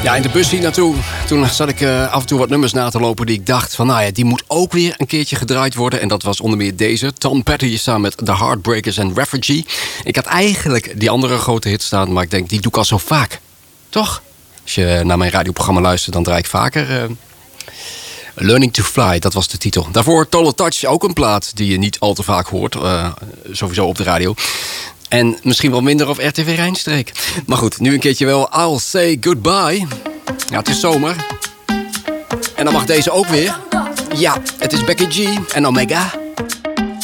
Ja, in de bus hier naartoe. Toen zat ik af en toe wat nummers na te lopen die ik dacht van, nou ja, die moet ook weer een keertje gedraaid worden. En dat was onder meer deze. Tom Petty samen met The Heartbreakers en Refugee. Ik had eigenlijk die andere grote hit staan, maar ik denk, die doe ik al zo vaak. Toch? Als je naar mijn radioprogramma luistert, dan draai ik vaker. Learning to Fly, dat was de titel. Daarvoor Total Touch, ook een plaat die je niet al te vaak hoort. Sowieso op de radio. En misschien wel minder op RTV Rijnstreek. Maar goed, nu een keertje wel. I'll Say Goodbye. Ja, het is zomer. En dan mag deze ook weer. Ja, het is Becky G en Omega.